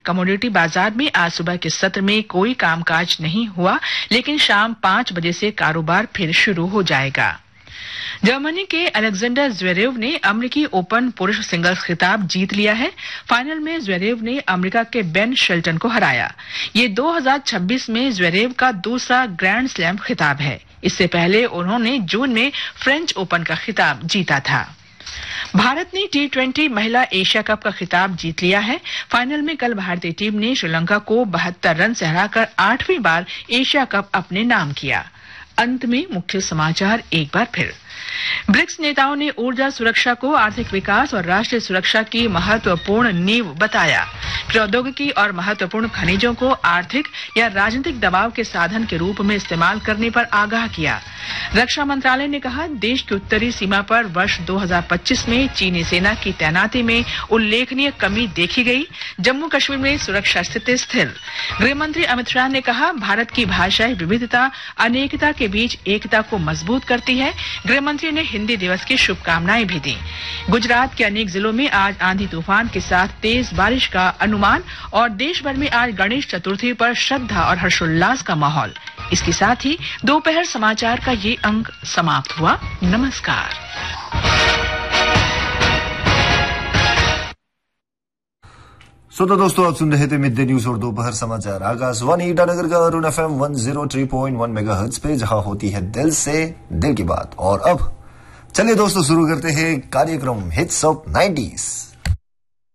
Commodity बाजार में आज सुबह के सत्र में कोई कामकाज नहीं हुआ, लेकिन शाम 5 बजे से कारोबार फिर शुरू हो जाएगा। जर्मनी के अलेक्जेंडर ज़्वेरेव ने अमेरिकी ओपन पुरुष सिंगल्स खिताब जीत लिया है। फाइनल में ज़्वेरेव ने अमेरिका के बेन शेल्टन को हराया। ये 2026 में ज़्वेरेव का दूसरा ग्रैंड स्लैम खिताब है। इससे पहले उन्होंने जून में फ्रेंच ओपन का खिताब जीता था। भारत ने T20 महिला एशिया कप का खिताब जीत लिया है। फाइनल में कल भारतीय टीम ने श्रीलंका को 72 रन से हराकर 8वीं बार एशिया कप अपने नाम किया। अंत में मुख्य समाचार एक बार फिर। ब्रिक्स नेताओं ने ऊर्जा सुरक्षा को आर्थिक विकास और राष्ट्रीय सुरक्षा की महत्वपूर्ण नींव बताया। प्रौद्योगिकी और महत्वपूर्ण खनिजों को आर्थिक या राजनीतिक दबाव के साधन के रूप में इस्तेमाल करने पर आगाह किया। रक्षा मंत्रालय ने कहा, देश की उत्तरी सीमा पर वर्ष 2025 में चीनी सेना की तैनाती में उल्लेखनीय कमी देखी गई। जम्मू कश्मीर में सुरक्षा स्थिति स्थिर। गृह मंत्री अमित शाह ने कहा, भारत की भाषाई विविधता अनेकता के बीच एकता को मजबूत करती है। गृह मंत्री ने हिंदी दिवस की शुभकामनाएं भी दी। गुजरात के अनेक जिलों में आज आंधी तूफान के साथ तेज बारिश का अनुमान और देश भर में आज गणेश चतुर्थी पर श्रद्धा और हर्षोल्लास का माहौल। इसके साथ ही दोपहर समाचार का ये अंक समाप्त हुआ। नमस्कार। तो दोस्तों, आप सुन रहे थे मिड डे न्यूज और दोपहर समाचार आकाशवाणी ईटानगर का अरुण FM 103.1 मेगाहर्ट्ज पे, जहां होती है दिल से दिल की बात। और अब चलिए दोस्तों शुरू करते हैं कार्यक्रम हिट्स ऑफ 90s।